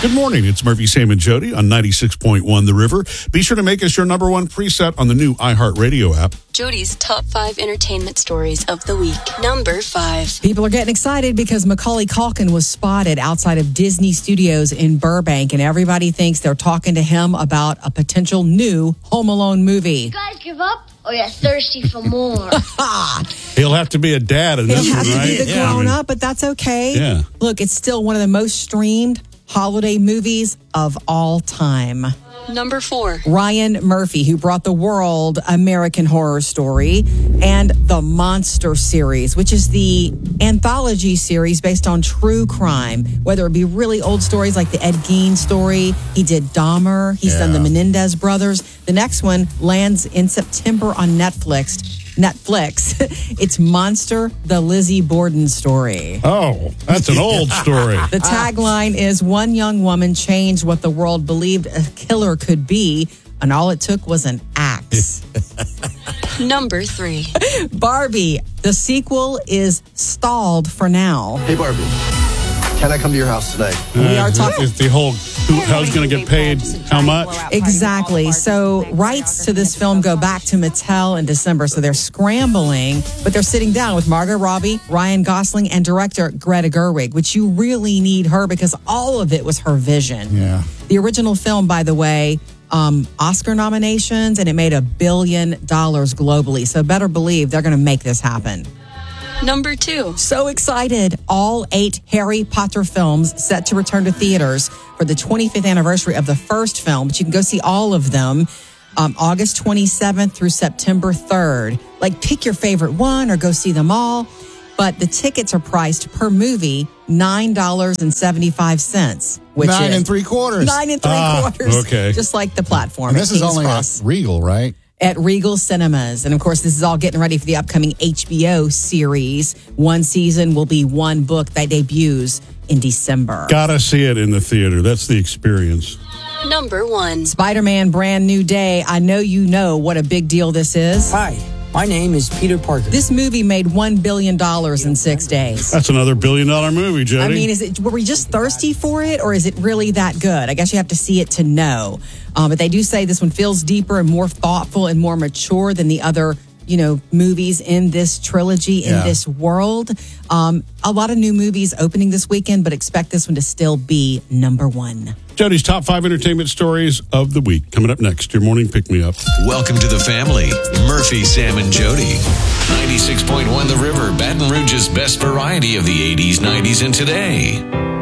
Good morning. It's Murphy, Sam, and Jody on 96.1 The River. Be sure to make us your number one preset on the new iHeartRadio app. Jody's top 5 entertainment stories of the week. Number 5. People are getting excited because Macaulay Culkin was spotted outside of Disney Studios in Burbank, and everybody thinks they're talking to him about a potential new Home Alone movie. You guys give up, or you're thirsty for more? He'll have to be a dad in this He'll one, have right? to be the grown-up, but that's okay. Yeah. Look, it's still one of the most streamed holiday movies of all time. Number 4. Ryan Murphy, who brought the world American Horror Story and the Monster series, which is the anthology series based on true crime, whether it be really old stories like the Ed Gein story. He did Dahmer. He's done the Menendez brothers. The next one lands in September on Netflix. It's Monster, the Lizzie Borden story. Oh, that's an old story. The tagline is, one young woman changed what the world believed a killer could be, and all it took was an axe. Number 3. Barbie, the sequel is stalled for now. Hey, Barbie, can I come to your house today? We are talking... It's the whole, how's going to get paid, how much? Exactly. So rights to this film go back to Mattel in December. So they're scrambling, but they're sitting down with Margot Robbie, Ryan Gosling, and director Greta Gerwig, which you really need her because all of it was her vision. Yeah. The original film, by the way, Oscar nominations, and it made $1 billion globally. So better believe they're going to make this happen. Number 2. So excited. All 8 Harry Potter films set to return to theaters for the 25th anniversary of the first film, but you can go see all of them August 27th through September 3rd. Like, pick your favorite one or go see them all. But the tickets are priced per movie $9.75, which $9 is 3/4. $9 3/4. Okay. Just like the platform. And this is King's only Cross. at Regal, right? At Regal Cinemas. And of course, this is all getting ready for the upcoming HBO series. One season will be one book that debuts in December. Gotta see it in the theater. That's the experience. Number 1. Spider-Man Brand New Day. I know you know what a big deal this is. Hi, my name is Peter Parker. This movie made $1 billion in 6 days. That's another $1 billion movie, Jody. I mean, were we just thirsty for it, or is it really that good? I guess you have to see it to know. But they do say this one feels deeper and more thoughtful and more mature than the other, movies in this trilogy, in this world. A lot of new movies opening this weekend, but expect this one to still be number 1. Jody's top 5 entertainment stories of the week. Coming up next, your morning pick-me-up. Welcome to the family. Murphy, Sam, and Jody. 96.1 The River, Baton Rouge's best variety of the 80s, 90s, and today.